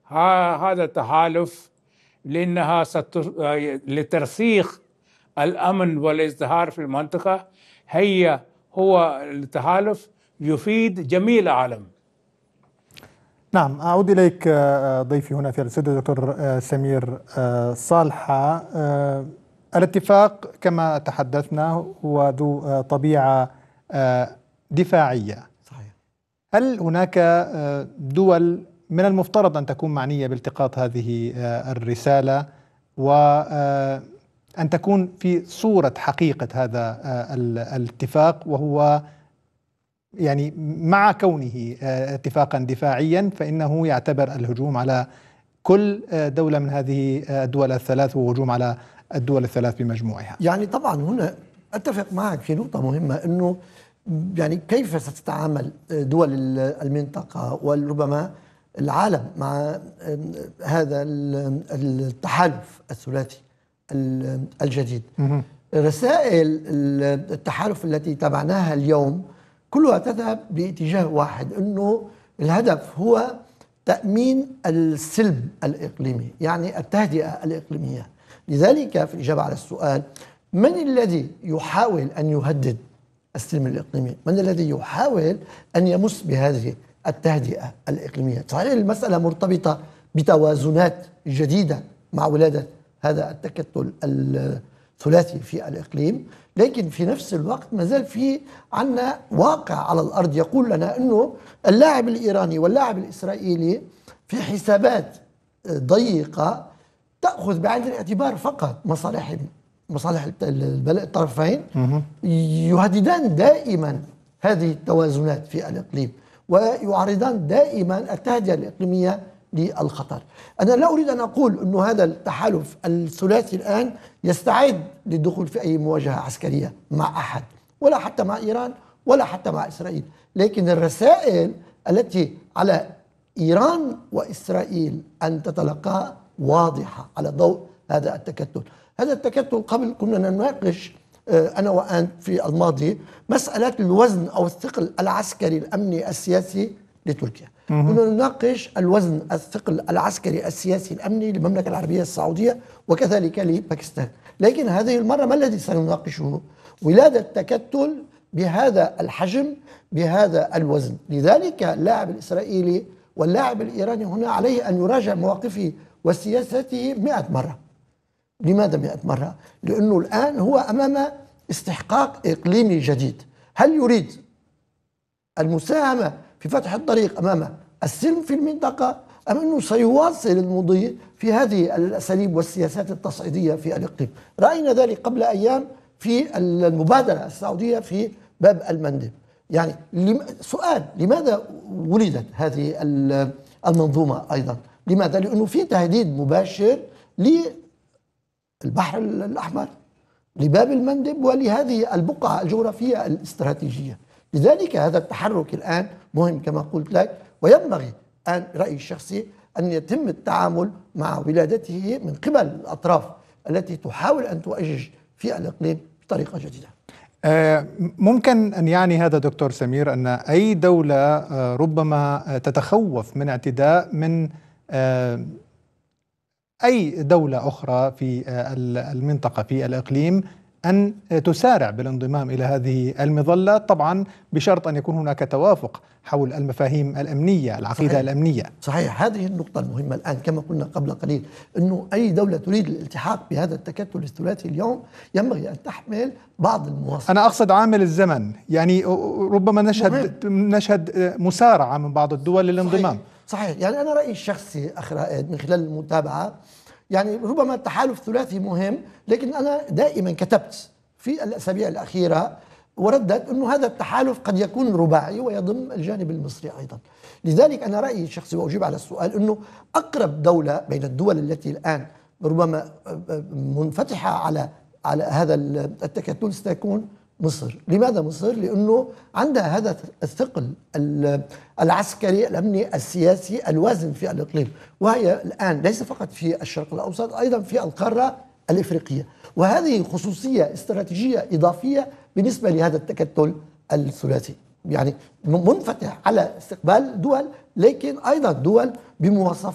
هذا التحالف لأنها لترسيخ الأمن والازدهار في المنطقة. هو التحالف يفيد جميع العالم. نعم، أعود إليك ضيفي هنا في الاستوديو دكتور سمير صالحة. الاتفاق كما تحدثنا هو ذو طبيعة دفاعية. صحيح. هل هناك دول من المفترض أن تكون معنية بالتقاط هذه الرسالة وأن تكون في صورة حقيقة هذا الاتفاق، وهو يعني مع كونه اتفاقا دفاعيا فإنه يعتبر الهجوم على كل دولة من هذه الدول الثلاث وهجوم على الدول الثلاث بمجموعها؟ يعني طبعا هنا أتفق معك في نقطة مهمة، أنه يعني كيف ستتعامل دول المنطقة وربما العالم مع هذا التحالف الثلاثي الجديد. رسائل التحالف التي تابعناها اليوم كلها تذهب باتجاه واحد، أنه الهدف هو تأمين السلم الإقليمي، يعني التهدئة الإقليمية. لذلك في الإجابة على السؤال، من الذي يحاول أن يهدد السلم الإقليمي؟ من الذي يحاول أن يمس بهذه التهدئة الإقليمية؟ صحيح المسألة مرتبطة بتوازنات جديدة مع ولادة هذا التكتل الثلاثي في الإقليم، لكن في نفس الوقت ما زال في عنا واقع على الأرض يقول لنا أنه اللاعب الإيراني واللاعب الإسرائيلي في حسابات ضيقة تأخذ بعين الاعتبار فقط مصالح الطرفين، يهددان دائما هذه التوازنات في الإقليم ويعرضان دائما التهدئة الإقليمية للخطر. أنا لا أريد أن أقول أن هذا التحالف الثلاثي الآن يستعد للدخول في أي مواجهة عسكرية مع أحد، ولا حتى مع إيران ولا حتى مع إسرائيل، لكن الرسائل التي على إيران وإسرائيل أن تتلقاها واضحة على ضوء هذا التكتل. هذا التكتل قبل كنا نناقش أنا وأنت في الماضي مسألة الوزن أو الثقل العسكري الأمني السياسي لتركيا، كنا نناقش الوزن الثقل العسكري السياسي الأمني للمملكة العربية السعودية وكذلك لباكستان. لكن هذه المرة ما الذي سنناقشه؟ ولادة تكتل بهذا الحجم بهذا الوزن. لذلك اللاعب الإسرائيلي واللاعب الإيراني هنا عليه أن يراجع مواقفه وسياسته 100 مرة. لماذا 100 مرة؟ لأنه الآن هو أمام استحقاق إقليمي جديد. هل يريد المساهمة في فتح الطريق أمام السلم في المنطقة، أم أنه سيواصل المضي في هذه الأساليب والسياسات التصعيدية في الإقليم؟ رأينا ذلك قبل أيام في المبادرة السعودية في باب المندب. يعني سؤال، لماذا ولدت هذه المنظومة أيضا؟ لماذا؟ لأنه في تهديد مباشر للبحر الأحمر، لباب المندب، ولهذه البقعة الجغرافية الاستراتيجية. لذلك هذا التحرك الآن مهم كما قلت لك، وينبغي الآن رأيي الشخصي أن يتم التعامل مع ولادته من قبل الأطراف التي تحاول أن تؤجج في الإقليم بطريقة جديدة. ممكن أن يعني هذا دكتور سمير أن أي دولة ربما تتخوف من اعتداء من أي دولة أخرى في المنطقة في الإقليم أن تسارع بالانضمام إلى هذه المظلة، طبعا بشرط أن يكون هناك توافق حول المفاهيم الأمنية، العقيدة صحيح. الأمنية. صحيح، هذه النقطة المهمة الآن كما قلنا قبل قليل، أنه أي دولة تريد الالتحاق بهذا التكتل الثلاثي اليوم ينبغي أن تحمل بعض المواصفات. أنا أقصد عامل الزمن، يعني ربما نشهد مسارعة من بعض الدول للانضمام. صحيح. يعني أنا رأيي الشخصي أخ رائد من خلال المتابعة، يعني ربما التحالف الثلاثي مهم، لكن أنا دائما كتبت في الأسابيع الأخيرة وردت أنه هذا التحالف قد يكون رباعي ويضم الجانب المصري أيضا. لذلك أنا رأيي الشخصي وأجيب على السؤال أنه أقرب دولة بين الدول التي الآن ربما منفتحة على هذا التكتل ستكون مصر. لماذا مصر؟ لأنه عندها هذا الثقل العسكري الأمني السياسي الوازن في الإقليم، وهي الآن ليس فقط في الشرق الأوسط، أيضا في القارة الإفريقية، وهذه خصوصية استراتيجية إضافية بالنسبة لهذا التكتل الثلاثي. يعني منفتح على استقبال دول، لكن أيضا دول بمواصفات